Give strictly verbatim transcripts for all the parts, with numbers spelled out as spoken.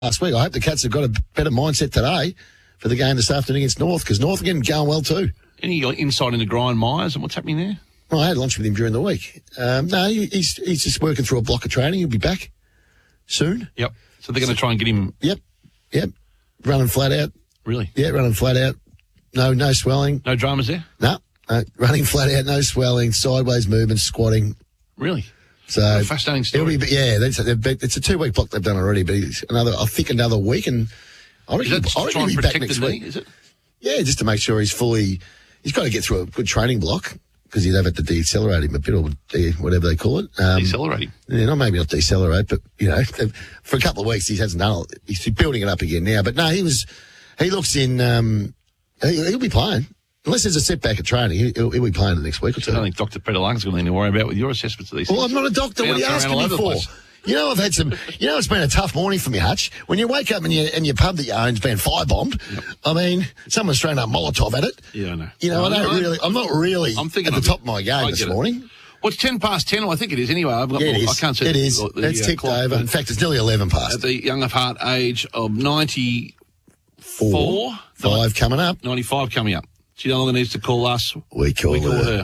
last week. I hope the Cats have got a better mindset today for the game this afternoon against North, because North again going well too. Any insight into Brian Myers and what's happening there? Well, I had lunch with him during the week. Um, no, he, he's he's just working through a block of training. He'll be back soon. Yep. So they're going to try and get him. Yep. Yep. Running flat out. Really? Yeah, running flat out. No, no swelling. No dramas there? No. no running flat out. No swelling. Sideways movement. Squatting. Really? So what a fascinating story. Be, yeah, that's a, it's a two-week block they've done already, but it's another. I think another week, and I reckon, is that I reckon try and he'll be back protect next the knee, week. is it? Yeah, just to make sure he's fully. He's got to get through a good training block because he'd have it to decelerate him a bit, or de, whatever they call it. Um, decelerate him. Yeah, not maybe not decelerate, but you know, for a couple of weeks he hasn't done it. He's building it up again now. But no, he was. He looks in. Um, he, he'll be playing. Unless there's a setback at training, he'll, he'll be playing the next week or two. I don't think Doctor Peter Lang's got anything to worry about with your assessments of these Well, things. I'm not a doctor. What are you asking me for? You know, I've had some. You know, it's been a tough morning for me, Hutch. When you wake up and, you, and your pub that you own's been firebombed, yep. I mean, someone's thrown a Molotov at it. Yeah, I know. You know, no, I don't no, really. I'm not really I'm thinking at the top of my game this it. morning. Well, it's ten past ten. I think it is anyway. I've got. Yeah, it more, is. I can't see it the, is. The, the, That's uh, ticked clock, over. In fact, it's nearly eleven past. At the young of heart age of ninety-four, Four, five coming up. ninety-five coming up. She no longer needs to call us. We call, we call her. her.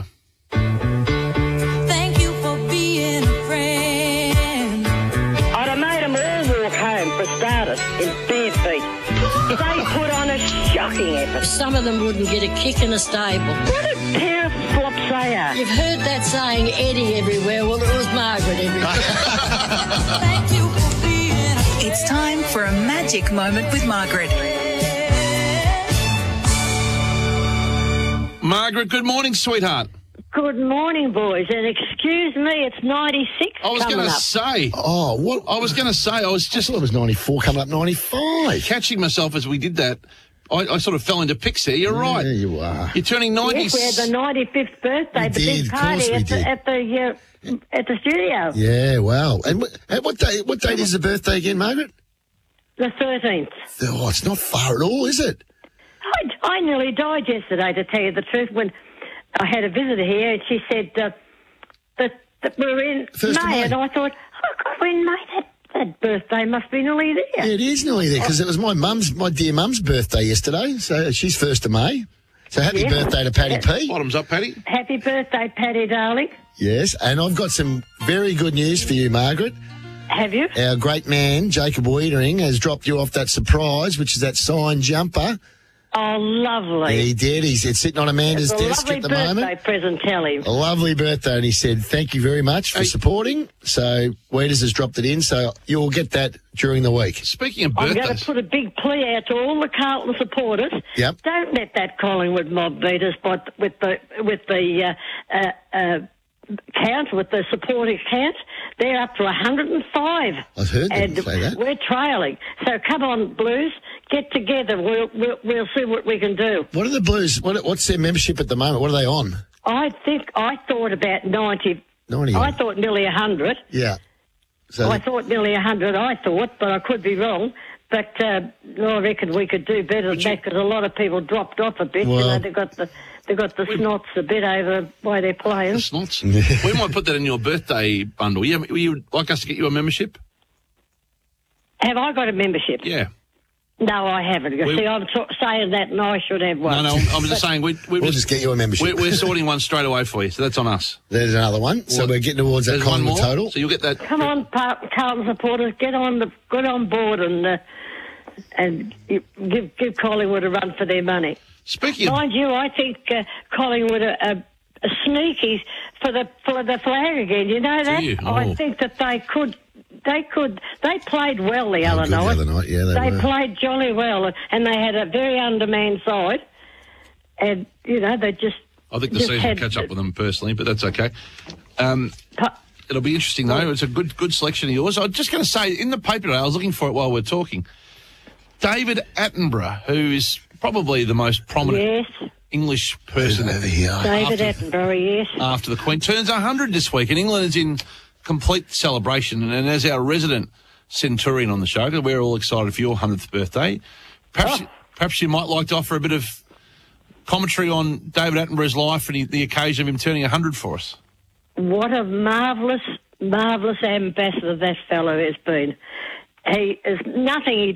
Thank you for being a friend. I'd have made them all walk home for starters in bare feet. They put on a shocking effort. Some of them wouldn't get a kick in a stable. What a pair of flops they are. You've heard that saying, Eddie everywhere. Well, it was Margaret everywhere. Thank you for being a friend. It's time for a magic moment with Margaret. Margaret, good morning, sweetheart. Good morning, boys. And excuse me, it's ninety-six I was coming going to up. say. Oh, what? I was going to say. I was just I thought it was ninety-four coming up ninety-five. catching myself as we did that. I, I sort of fell into pics there. You're right. Yeah, you are. You're turning ninety. Yes, we had the ninety-fifth birthday, We the did, big of course party we at the, did. at the uh, at the studio. Yeah, wow. And what, and what day? What date is the birthday again, Margaret? The thirteenth. Oh, it's not far at all, is it? I, I nearly died yesterday, to tell you the truth, when I had a visitor here and she said uh, that, that we're in First of May, May. and I thought, oh God, we're in May. That, that birthday must be nearly there. Yeah, it is nearly there because it was my mum's, my dear mum's birthday yesterday. So she's first of May. So happy Yeah. birthday to Patty Yeah. P. Bottoms up, Paddy. Happy birthday, Patty, darling. Yes, and I've got some very good news for you, Margaret. Have you? Our great man, Jacob Wiedering, has dropped you off that surprise, which is that signed jumper. Oh, lovely. He did. He's it's sitting on Amanda's It's a desk lovely at the birthday moment. present, tell him. A lovely birthday, and he said, thank you very much for Hey. supporting. So Weeders has dropped it in, so you'll get that during the week. Speaking of I'm going birthdays, to put a big plea out to all the Carlton supporters. Yep. Don't let that Collingwood mob beat us by, with the with the uh, uh, uh, count, with the supporting count. They're up to one hundred and five. I've heard them and say that. we're trailing. So come on, Blues, get together. We'll, we'll we'll see what we can do. What are the Blues? What, what's their membership at the moment? What are they on? I think I thought about ninety. ninety. I thought nearly one hundred. Yeah. So I thought nearly one hundred, I thought, but I could be wrong. But uh, I reckon we could do better than that because a lot of people dropped off a bit. You Well- know, they got the they got the snots a bit over why they're playing. snots. We might put that in your birthday bundle. Yeah, would you like us to get you a membership? Have I got a membership? Yeah. No, I haven't. You We- see, I'm t- saying that, and I should have one. No, no. I'm just saying we, we're, we'll just get you a membership. we're, we're sorting one straight away for you, so that's on us. There's another one. So Well, we're getting towards that There's one Collingwood more, total. so you'll get that. Come on, Par- Carlton supporters, get on the get on board and uh, and give give Collingwood a run for their money. Speaking of, Mind you, I think uh, Collingwood are, are, are sneaky for the for the flag again. You know that? you? I Oh. think that they could. They could. They played well the other good the night. other night, yeah, they were. played jolly well, and they had a very undermanned side. And you know, they just. I think the just season had- will catch up with them personally, but that's okay. Um, pu- it'll be interesting though. It's a good good selection of yours. I was just going to say in the paper today, I was looking for it while we're talking. David Attenborough, who is probably the most prominent Yes, English person over here. David after- Attenborough. Yes. after the Queen, turns one hundred this week, and England is in complete celebration. And, and as our resident centurion on the show, 'cause we're all excited for your hundredth birthday, perhaps Oh. perhaps you might like to offer a bit of commentary on David Attenborough's life and the occasion of him turning one hundred for us. What a marvellous, marvellous ambassador that fellow has been. He is nothing he